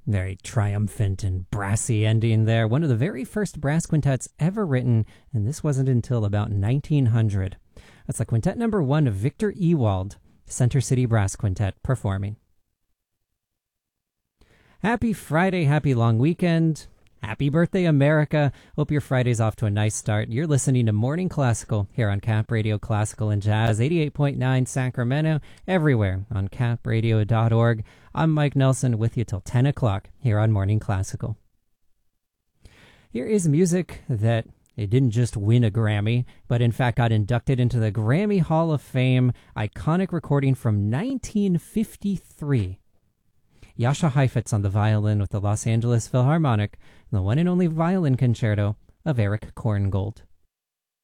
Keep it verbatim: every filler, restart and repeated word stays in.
Very triumphant and brassy ending there. One of the very first brass quintets ever written, and this wasn't until about nineteen hundred. That's the quintet number one of Victor Ewald, Center City Brass Quintet, performing. Happy Friday, happy long weekend. Happy birthday, America. Hope your Friday's off to a nice start. You're listening to Morning Classical here on Cap Radio Classical and Jazz, eighty-eight point nine Sacramento, everywhere on cap radio dot org. I'm Mike Nelson with you till ten o'clock here on Morning Classical. Here is music that it didn't just win a Grammy, but in fact got inducted into the Grammy Hall of Fame, iconic recording from nineteen fifty-three. Jascha Heifetz on the violin with the Los Angeles Philharmonic, the one and only violin concerto of Erich Korngold.